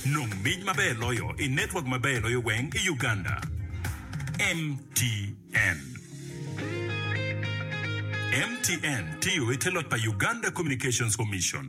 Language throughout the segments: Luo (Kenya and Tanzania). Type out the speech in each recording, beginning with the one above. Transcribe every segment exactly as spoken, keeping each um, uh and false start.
No mij mabelo yo in network mabelo yo weng in Uganda. M T N. M T N tiyo itelot pa Uganda Communications Commission.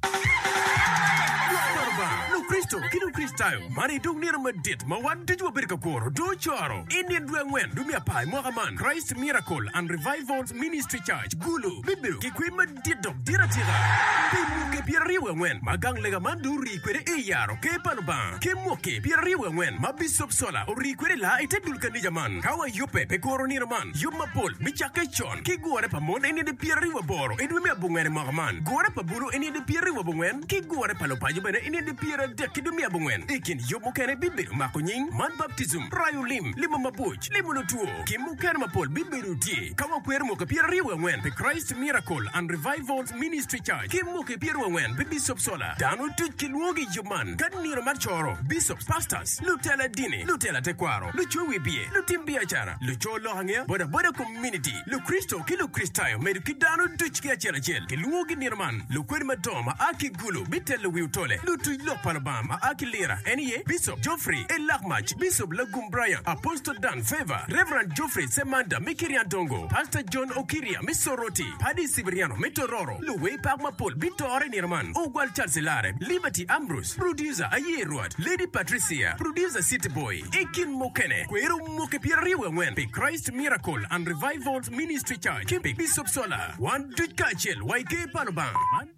Lu Cristo, kinu Kristayo, mani dung nira madit, ma wan tijwa birka koro, do choro, Indian duengwen, dumia pai, mohaman, Christ Miracle and Revivals Ministry Church, Gulu, Bibiru, kikwi madit dok, dira tira. Bimu ke piariwe wen, magang lega manduri kwere eyaro, ke panuba, ke moke, piariwe wen, ma bisop sola, ori kwere la, ite dulka nijaman, kawa yupe, pe koro nira man, yuma pol, bichake chon, ki guare pa mon, eni de piariwe boro, edwime bungwene mohaman, guare pa bulu, eni de piariwe bungwen, ki guare pa lopa yubene, eni de piara de kidumia bungwen, ikin yomu kene bibiru, makunying, man baptism, rayu lim, lima mabuch, limu nutuo, kimu kene mapol, bibiru ti, kawa kwere mo ke piariwe wen, pe Christ Miracle and Revivals Ministry Church, kimu ke piariwe wen, pe Bishop Sola, danu tuch kilwogi yuman, kaniro machoro, bishops, pastors, lutela dini, lutela tekwaro, lucho wibie, lutimbi achara, lucho lohangea, boda boda community, lu Kristo, kilu Kristayo, medu kidanu tuch kia chela chel, kilwogi nirman, lu kwere madoma, aki gulu, bitele wiutole, lutu Lopalabama, aki lira, eniye, Bishop Geoffrey, Elakmach, Bishop Lagum Brian, Apostle Dan Favor, Reverend Geoffrey Semanda, Mikirian Dongo, Pastor John Okiria, Misoroti, Paddy Sibiriano, Mitororo, Luwe Pagmapol, Bitore Nirman, Ogwal Chancelare, Liberty Ambrose, Producer Aye Road, Lady Patricia, Producer City Boy, Ekin Mokene, Kweru Mokepiriwe Wen, Be Christ Miracle and Revivals Ministry Church, Kimpi, Bishop Sola, One Dutchachel, Waike Panobang.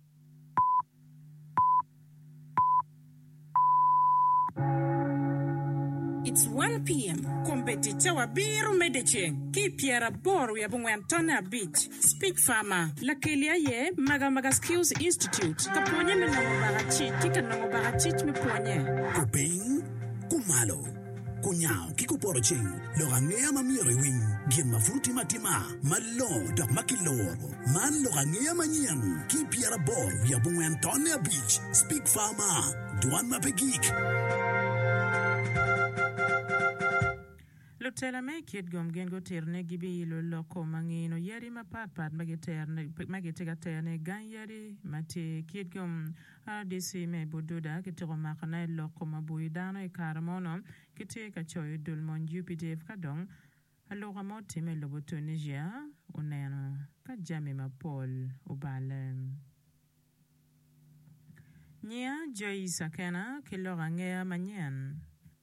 It's one p m Kompeticha wa biru medecheng. Ki piera boru ya bungwe Antona Beach. Speak Farmer. La kelia ye Maga Maga Skills Institute. Kaponye me nango barachit. Kika nango barachit me ponye. Kuping, kumalo, kunyao, kikuporo ching. Lorangea mamiri wing. Gien mafuti matima. Malo, dak makiloro. Man lorangea manyan. Ki piera boru ya bungwe Antona Beach. Speak Farmer. Duan mapegik. Lutela me kid gom gengo terne gibi lo loko mangino yeri ma pat pat magiterne magitega terne gan yeri mate kid gom adisi me boduda kitoro makana loko mabuidano e karamono kite ka choy dulmon jupiter kadong alora moti me lobotonesia oneno ka jami ma pol obale nya joy sakena kilora ngea manyen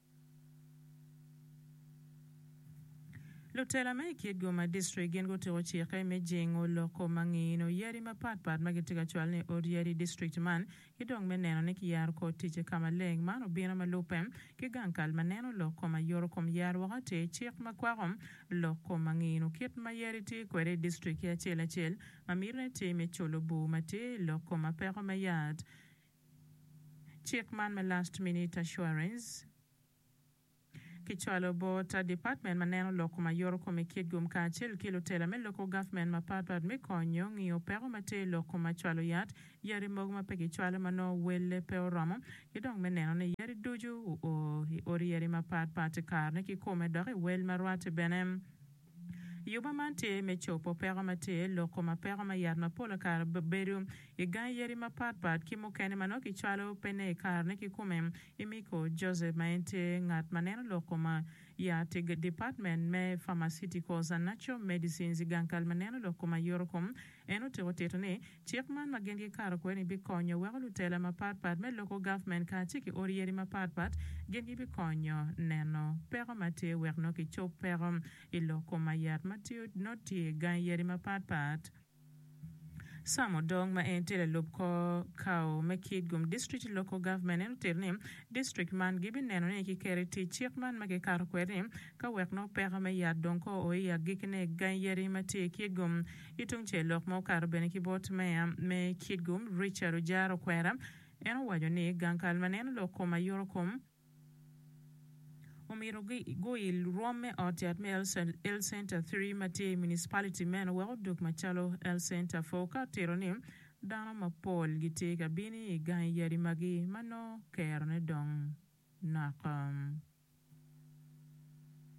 Lutela me kid goma district gen go to chike me jingo loko mangino yeri ma pat pat magitiga chwalne or yeri district man kidong meneno ne kiyar ko tiche kama leng man obina malupem kigankal maneno loko ma yoro kom yar wakate chik makwarom loko mangino kit ma yeri ti kwere district ya chela chel mamirne te me cholo bu mate loko ma pero ma yad chik man ma last minute assurance Kichwalo bota department maneno loko mayoro kome kidgum kachil kilo tela me loko government mapatpat me konyo ngiyo pero mate loko machwalo yat yari mogma pe kichwalo mano wele peo ramo kidong meneno ne yari duju o ori yari mapatpat karne ki kome dore wel marwate benem Yuba mante me chopo pera mate loko ma pera ma yad ma pola kar beru e gan yeri ma pat pat ki mo kene mano ki chalo pene kar ne ki kumem imiko Joseph maente ngat maneno loko ma ya te department me pharmaceuticals and natural medicines gankal maneno loko ma yorokom eno te woteto ne chikman magengi kar ko ni bi konyo welu tela ma pat pat me loko government ka chiki ori yeri ma pat pat gengi bi konyo neno pera mate werno ki chop pera iloko ma yad Matthew noti gan yeri ma pat pat Samo dong ma entele lobko kao makid gum district local government en ternim district man gibin neno ne ki keriti chikman ma ke kar kwere ka wek no pera me ya donko o ya gikne gan yeri ma te kid gum itung che lok mo kar bene ki bot me me kid gum Richard Jaro kwera en wajo ne gan kalmanen loko ma yorokom Omiro go il Rome Otiat El Center three Mate Municipality Men well duk Machalo El Center Foka Teronim Dana Mapol Gite Gabini Gan Yeri Magi Mano Kerne Dong Nakam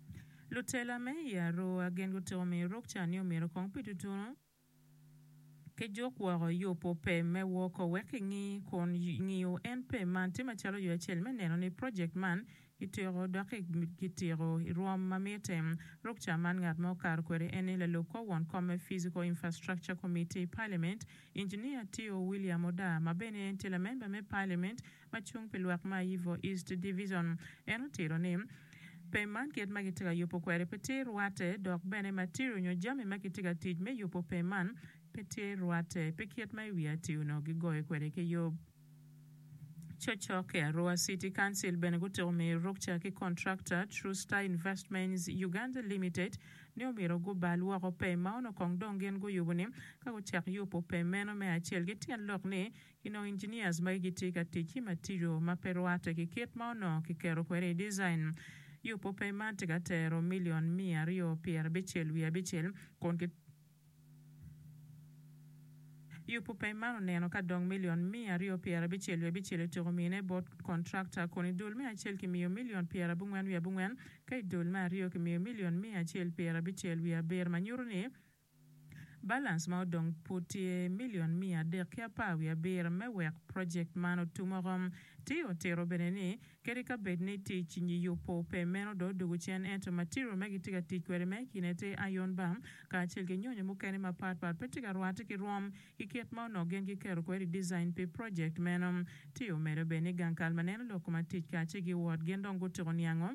Lutela me ya ro again go to me rok chani o mero kong pitutuno ke jok waro yopo pe me woko weke ngi kon ngiyo en pe man tima chalo yu achel me neno ni project man itiro doke kitiro ruam mamitem rukcha man ngat mo kar kwere ene le loko won come physical infrastructure committee parliament engineer Tio William Oda mabene entela member me parliament machung pilwak ma Ivo East Division eno tiro nim Payman get magitiga yopo kwere pete ruate dok bene material nyo jame magitiga tij me yopo payman pete ruate pekiet mai wiati uno gigoye kwere ke yob Chochoke Arua City Council beneguto me rokcha ki contractor True Star Investments Uganda Limited ne omiro go balwa go pe maono kong dongen go yubunim ka go chak yopo pe meno me achel gitian lok ne kino engineers mai gitika tiki material maperuate ki ket maono ki kero kwere design yopo pe mantiga tero million mia rio pier bichel via bichel kon ki Yupo paymano neno ka dong million mia rio piera bichelu bichelu turumine bot contractor koni dulme achel ki mio million piera bungwen via bungwen kay dulme rio ki mio million mia achel piera bichelu via ber manyurune balance ma dong puti million mia der kia pa via ber me work project mano tumorom ti otero beneni kerika bedne ti chinyi yopo pe meno do dugu chen ento material megitiga ti kwere me kinete ayon bam ka chelge nyonyo mukene ma part part petiga rwate ki rom iket ma no gen ki kero kwere design pe project menom ti o mere bene gankal maneno lokuma ti ka chigi word gen dongo tironiango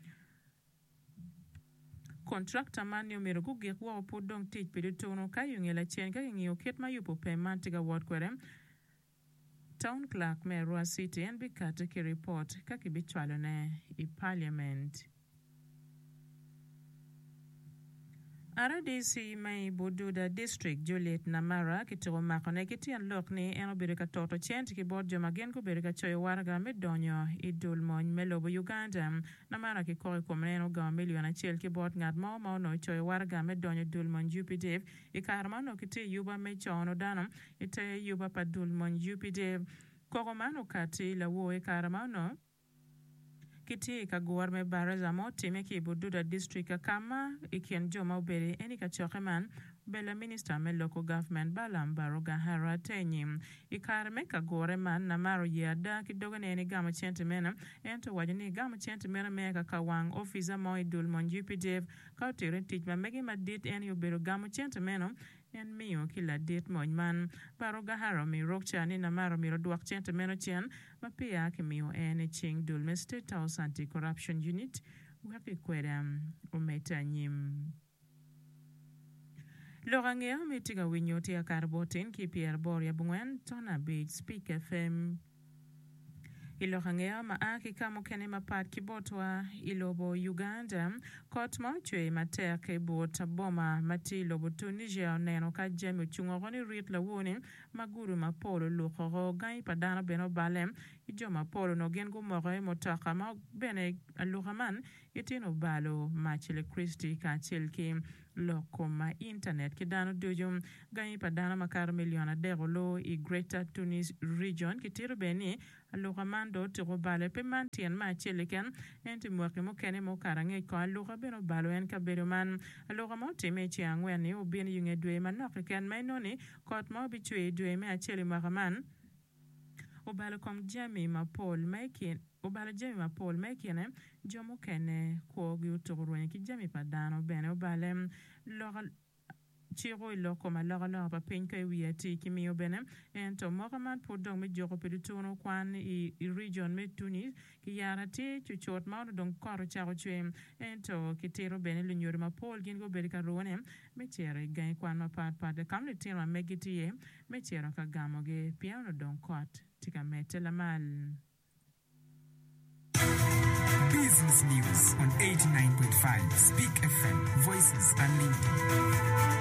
contractor man yo mero guge kwa podong tich pedo tono kayo ngela chen ka ngiyo ket ma yupo pe mantiga word kwere Town Clerk me Arua City and bikata ki report kaki bichwalo ne i parliament. R D C mai Bududa District Juliet Namara kitiro makone kitian lokni eno birika toto chent ki bod joma gen ko birika choy warga medonyo idul mon melobo Uganda Namara ki kore komneno ga miliona chel ki bod ngad mo mo no choy warga medonyo dul mon Jupidev ikarma no kiti yuba me chono danam ite yuba pa dul mon Jupidev kogomano kati la wo ikarma no Kiti kagwar me baraza moti meki Bududa district kama ikien joma uberi eni kachoke man bela minister me local government balam baroga hara tenyim ikar me kagwar man na maro yada kidogo ne eni gama chente mena ento wajani gama chente mena meka kawang officer mo idul mon U P D F kautire tich ma megi madit eni ubero gama chente mena en miyo kila dit moj man baroga haro mi rokcha ni na maro mi roduak chente mena chen ma pia ke miyo eni ching dul me State House Anti-Corruption Unit waki kweda umeta nyim Lorangea mitiga winyoti ya karbotin ki Pierre Boria Bungwen Tona Beach Speak F M Ilorangea maaki kamo kene mapat kibotwa ilobo Uganda kot ma chwe mater ke bota boma mati lobo Tunisia neno ka jemi chungoroni rit la woni maguru mapolo lukoro gai padana beno balem ijo mapolo no gengo more motaka ma bene aluhaman yetino balo machile Christi ka chilki lokoma internet kidano dojum gai padana makar miliona derolo i Greater Tunis region kitiro beni aluhaman do tiro bale pe mantien ma chilken enti mwake mo kene mo karange ko aluha beno balo en kabero man aluha mo time chi angweni ubini yunge dwe manok ken mainoni kot mo bichwe dwe me achele maraman Obala kom Jamie Mapol making Obala Jamie Mapol making Jomo kene ko gyutoro ki Jamie padano bene obala loral chiro ilo koma loral loral pa penka wiati kimi obene ento moraman podong me joko peditono kwan i, i region me Tunis ki yarati chuchot ma don koro charo chwe ento kitero bene lunyori Mapol gingo berika rone me chere gain kwan ma pat pat kamle tema megitie me chero ka gamoge piano don kot tika metela mal Business News on eighty-nine point five Speak F M. Voices Unlimited.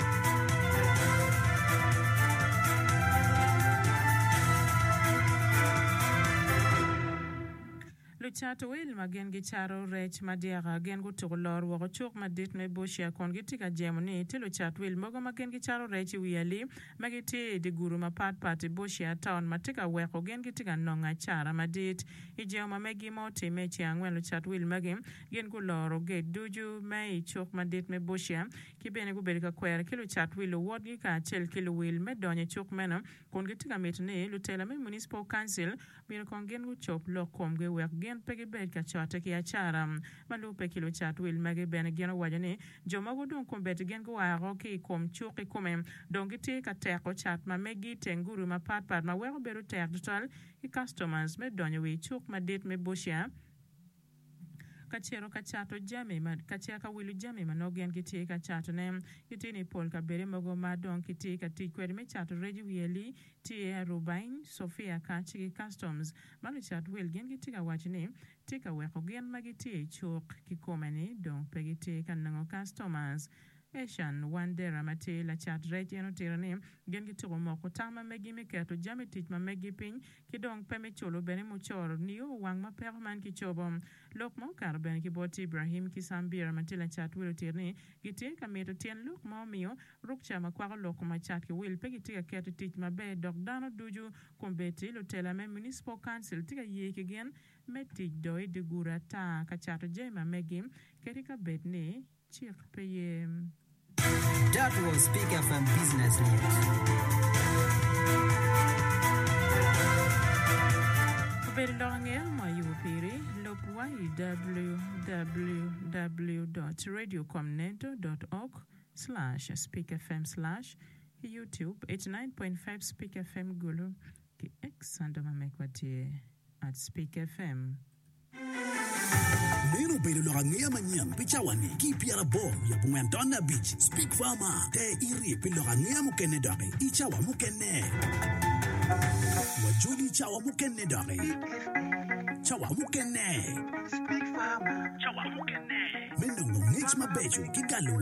Luchato wil magen gi charo rech madiaga gen go to lor wo chuk madit me boshia kon gi tika gemoni ti luchat wil mogo magen gi charo rech wiali magiti di guru ma pat pat boshia town matika weko gen gi tika nonga chara madit ijema megi moti me chi angwen luchat wil magem gen go loro ge duju me chuk madit me boshia ki bene go berika kwer ki luchat wil wod gi ka chel ki wil me donye chuk mena kon gi tika metne lutela me municipal council mir kon gen go chop lo kom ge wek gen pegi bed ka chota ki achara malupe kilo chat wil magi ben gen wajane joma go don kom bet gen go aro ki kom chuki komem dongi ti ka teko chat ma megi tenguru ma pat pat ma wego beru tek total ki customers me donyo wi chuk ma dit me boshia kachero kachato jami ma kachera ka wilu jami ma no gen kiti ka chato ne kiti ni pol ka bere mogo ma don kiti ka ti kwere me chato reji wieli ti e rubain Sofia ka chiki customs malu chat wil gen kiti ka wachini ti ka weko gen magiti chuk ki komeni don pegiti ka nango customers Eshan wandera mate la chat reji eno tirani gen kiti ko moko tama megi me kato jami tit ma megi pin ki don peme cholo bene mo choro niyo wang ma perman ki chobom lok mo kar ben ki boti Ibrahim ki sambira mate la chat wil tirani kiti ka meto tien lok mo miyo rukcha ma kwa lok ma chat ki wil pe kiti ka kato tit ma be dok dano duju kumbeti lo tela me municipal council tika yeki gen meti doi de gura ta ka chato jema megi keri ka bet ne chik peye. That was Speak F M Business News. Belongea mayupiri lopwa w w w dot radio comneto dot org slash speak fm slash YouTube eighty-nine point five Speak F M Gulu ki exando mamekwati at Speak F M. Nino pelo lorangia manyang pichawani ki piara bom ya pumantona beach Speak Farmer te iri pelo lorangia mukene dare ichawa mukene wajuli chawa mukene dare chawa mukene Speak Farmer chawa mukene menongo ngich mabecho ki galu